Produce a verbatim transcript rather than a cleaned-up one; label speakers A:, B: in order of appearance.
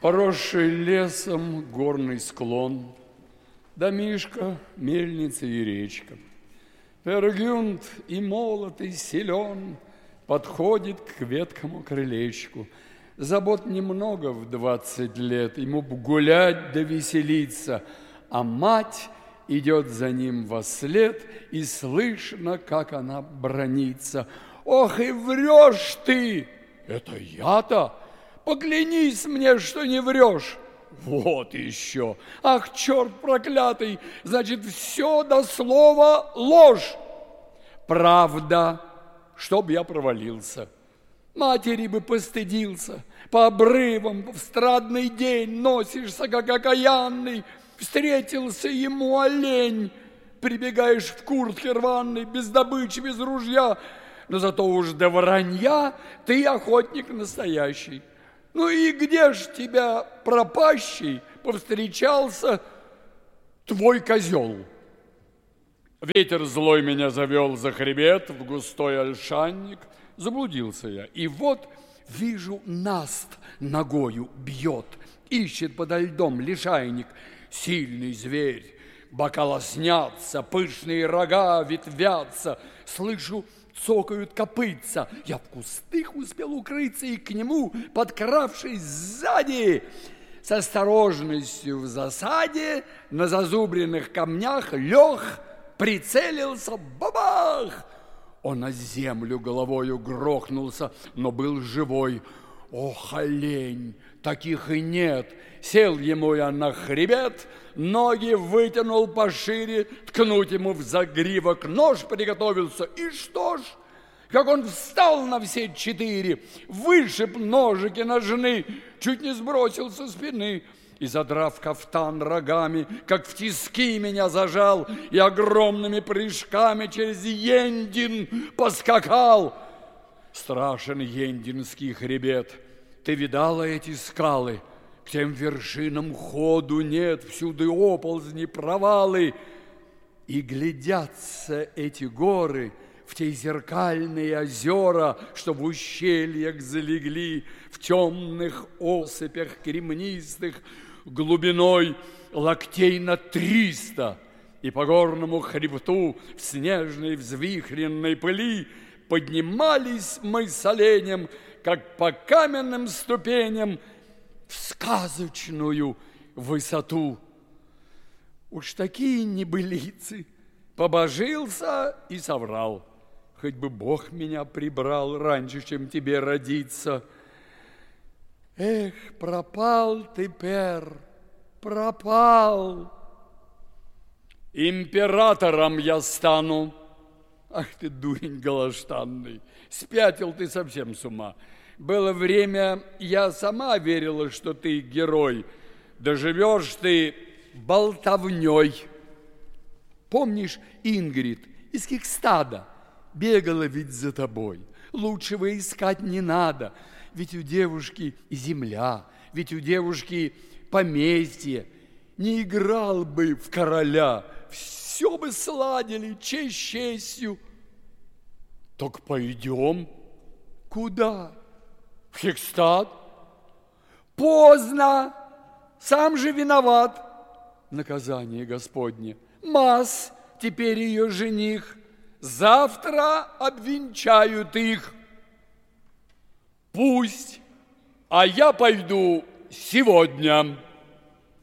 A: Поросший лесом горный склон, домишко, мельница и речка. Пергюнд и молод, и силен, подходит к веткому крылечку. Забот немного в двадцать лет, ему б гулять да веселиться, а мать идет за ним вослед, и слышно, как она бранится. «Ох, и врешь ты!» «Это я-то? Поклянись мне, что не врешь!» «Вот еще! Ах, черт проклятый! Значит, все до слова ложь!» «Правда, чтоб я провалился. Матери бы постыдился, по обрывам в страдный день носишься, как окаянный. Встретился ему олень, прибегаешь в куртке рваной, без добычи, без ружья, но зато уж до вранья ты охотник настоящий. Ну и где ж тебя, пропащий, повстречался твой козел?» Ветер злой меня завел за хребет в густой ольшанник. Заблудился я, и вот вижу, наст ногою бьет, ищет подо льдом лишайник. Сильный зверь, бока лоснятся, пышные рога ветвятся, слышу, цокают копытца. Я в кустах успел укрыться, и к нему, подкравшись сзади, с осторожностью в засаде, на зазубренных камнях лег, прицелился, бабах! Он на землю головою грохнулся, но был живой. Ох, олень, таких и нет. Сел ему я на хребет, ноги вытянул пошире, ткнуть ему в загривок нож приготовился. И что ж, как он встал на все четыре, вышиб ножики ножны, чуть не сбросил со спины. И, задрав кафтан рогами, как в тиски меня зажал, и огромными прыжками через Ендин поскакал. Страшен Ендинский хребет. Ты видала эти скалы? К тем вершинам ходу нет, всюду оползни, провалы. И глядятся эти горы в те зеркальные озера, что в ущельях залегли, в темных осыпях кремнистых, глубиной локтей на триста, и по горному хребту в снежной взвихренной пыли поднимались мы с оленем, как по каменным ступеням, в сказочную высоту. Уж такие небылицы, побожился и соврал. Хоть бы Бог меня прибрал раньше, чем тебе родиться. Эх, пропал ты, Пер, пропал. Императором я стану. Ах ты, дурень голоштанный, спятил ты совсем с ума. Было время, я сама верила, что ты герой. Доживешь ты болтовней. Помнишь, Ингрид из Кикстада бегала ведь за тобой. Лучшего искать не надо. Ведь у девушки земля, ведь у девушки поместье. Не играл бы в короля, все бы сладили, честь честью. Так пойдем. Куда? В Хикстад? Поздно, сам же виноват. Наказание Господне. Мас, теперь ее жених. Завтра обвенчают их. Пусть, а я пойду сегодня.